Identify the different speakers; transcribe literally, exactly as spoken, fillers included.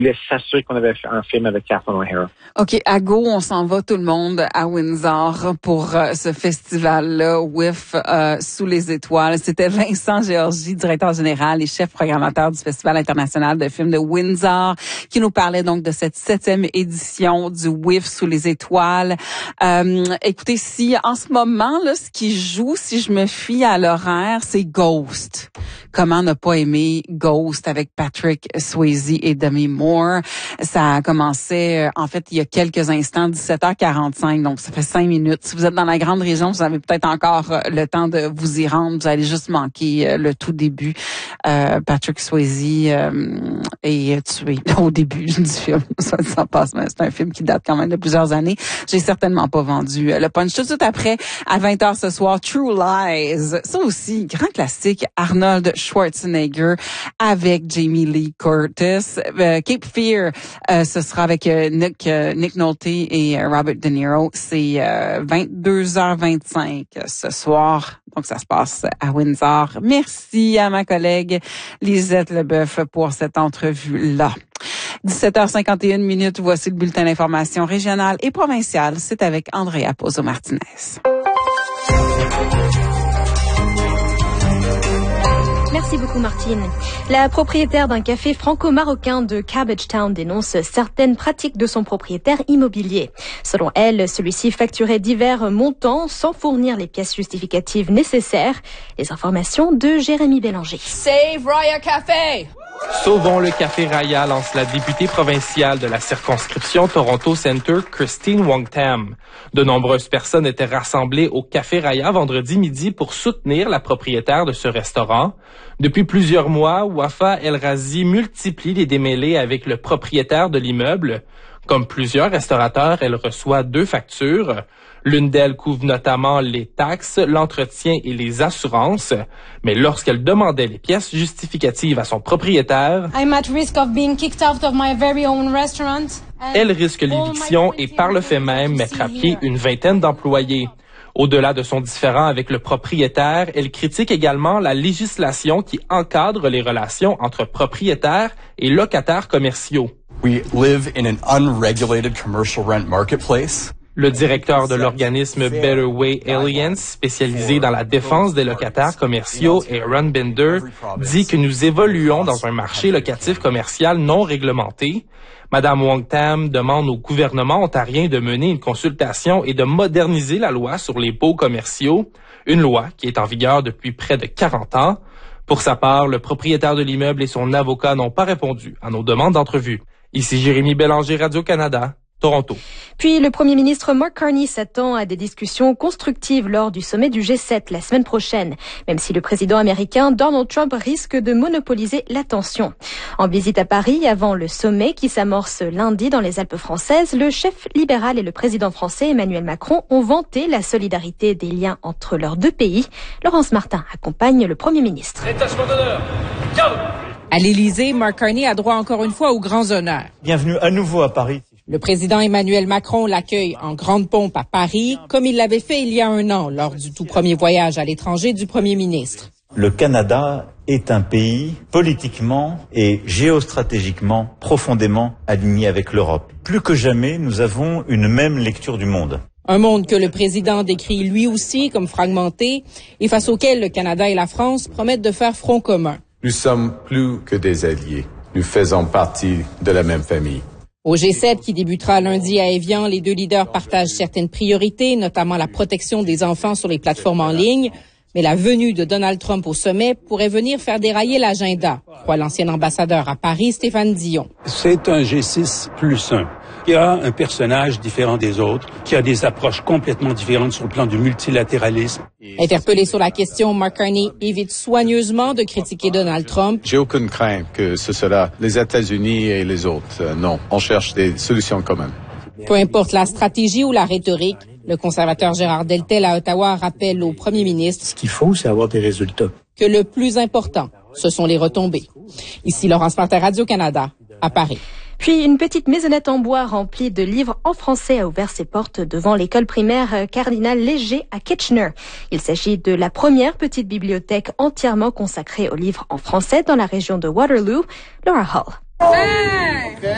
Speaker 1: voulait s'assurer qu'on avait un film avec Catherine O'Hara.
Speaker 2: OK, à go, on s'en va tout le monde à Windsor pour euh, ce festival-là, W I F euh, sous les étoiles. C'était Vincent Géorgie, directeur général et chef programmateur du Festival international de films de Windsor, qui nous parlait donc de cette septième édition du W I F sous les étoiles. Euh, écoutez, si en ce moment, là, ce qui joue, si je me fie à l'horaire, c'est Ghost. Comment ne pas aimer Ghost avec Patrick Swayze et Demi Moore. Ça a commencé, en fait, il y a quelques instants, dix-sept heures quarante-cinq, donc ça fait cinq minutes. Si vous êtes dans la grande région, vous avez peut-être encore le temps de vous y rendre. Vous allez juste manquer le tout début. Euh, Patrick Swayze euh, est tué au début du film. Ça, ça passe, mais c'est un film qui date quand même de plusieurs années. J'ai certainement pas vendu le punch. Tout de suite après, à vingt heures ce soir, True Lies. Ça aussi, grand classique, Arnold Schwarzenegger avec Jamie Lee Curtis. Euh, Cape Fear, euh, ce sera avec euh, Nick, euh, Nick Nolte et euh, Robert De Niro. C'est euh, vingt-deux heures vingt-cinq ce soir. Donc, ça se passe à Windsor. Merci à ma collègue Lisette Leboeuf pour cette entrevue-là. dix-sept heures cinquante et une minutes, voici le bulletin d'information régionale et provinciale. C'est avec Andrea Pozo-Martinez.
Speaker 3: Merci beaucoup, Martine. La propriétaire d'un café franco-marocain de Cabbage Town dénonce certaines pratiques de son propriétaire immobilier. Selon elle, celui-ci facturait divers montants sans fournir les pièces justificatives nécessaires. Les informations de Jérémy Bélanger.
Speaker 4: Save Raya Café!
Speaker 5: Sauvons le Café Raya, lance la députée provinciale de la circonscription Toronto Centre, Christine Wong-Tam. De nombreuses personnes étaient rassemblées au Café Raya vendredi midi pour soutenir la propriétaire de ce restaurant. Depuis plusieurs mois, Wafa El Razi multiplie les démêlés avec le propriétaire de l'immeuble. Comme plusieurs restaurateurs, elle reçoit deux factures. L'une d'elles couvre notamment les taxes, l'entretien et les assurances. Mais lorsqu'elle demandait les pièces justificatives à son propriétaire,
Speaker 6: I'm at risk of being kicked out of my very own restaurant.
Speaker 5: Elle risque l'éviction et par le fait même mettre à pied une vingtaine d'employés. Au-delà de son différend avec le propriétaire, elle critique également la législation qui encadre les relations entre propriétaires et locataires commerciaux.
Speaker 7: We live in an unregulated commercial rent marketplace.
Speaker 5: Le directeur de l'organisme Better Way Alliance, spécialisé dans la défense des locataires commerciaux, Aaron Binder, dit que nous évoluons dans un marché locatif commercial non réglementé. Madame Wong-Tam demande au gouvernement ontarien de mener une consultation et de moderniser la loi sur les baux commerciaux, une loi qui est en vigueur depuis près de quarante ans. Pour sa part, le propriétaire de l'immeuble et son avocat n'ont pas répondu à nos demandes d'entrevue. Ici Jérémy Bélanger, Radio-Canada, Toronto.
Speaker 3: Puis le premier ministre Mark Carney s'attend à des discussions constructives lors du sommet du G sept la semaine prochaine, même si le président américain Donald Trump risque de monopoliser l'attention. En visite à Paris avant le sommet qui s'amorce lundi dans les Alpes françaises, le chef libéral et le président français Emmanuel Macron ont vanté la solidarité des liens entre leurs deux pays. Laurence Martin accompagne le premier ministre.
Speaker 8: Détachement d'honneur. Garde. À l'Élysée, Mark Carney a droit encore une fois aux grands honneurs.
Speaker 9: Bienvenue à nouveau à Paris.
Speaker 8: Le président Emmanuel Macron l'accueille en grande pompe à Paris, comme il l'avait fait il y a un an lors du tout premier voyage à l'étranger du premier ministre.
Speaker 9: Le Canada est un pays politiquement et géostratégiquement profondément aligné avec l'Europe. Plus que jamais, nous avons une même lecture du monde.
Speaker 8: Un monde que le président décrit lui aussi comme fragmenté et face auquel le Canada et la France promettent de faire front commun.
Speaker 10: Nous sommes plus que des alliés. Nous faisons partie de la même famille.
Speaker 8: Au G sept qui débutera lundi à Évian, les deux leaders partagent certaines priorités, notamment la protection des enfants sur les plateformes en ligne. Mais la venue de Donald Trump au sommet pourrait venir faire dérailler l'agenda, croit l'ancien ambassadeur à Paris, Stéphane Dion.
Speaker 11: C'est un G six plus un. Il y a un personnage différent des autres, qui a des approches complètement différentes sur le plan du multilatéralisme.
Speaker 8: Interpellé sur la question, Mark Carney évite soigneusement de critiquer Donald Trump.
Speaker 10: J'ai aucune crainte que ce soit les États-Unis et les autres. Euh, non, on cherche des solutions communes.
Speaker 8: Peu importe la stratégie ou la rhétorique, le conservateur Gérard Deltel à Ottawa rappelle au premier ministre
Speaker 11: Ce qu'il faut, c'est avoir des résultats.
Speaker 8: Que le plus important, ce sont les retombées. Ici Laurence Martin, Radio-Canada, à Paris.
Speaker 3: Puis une petite maisonnette en bois remplie de livres en français a ouvert ses portes devant l'école primaire Cardinal Léger à Kitchener. Il s'agit de la première petite bibliothèque entièrement consacrée aux livres en français dans la région de Waterloo. Laura Hall. Hey!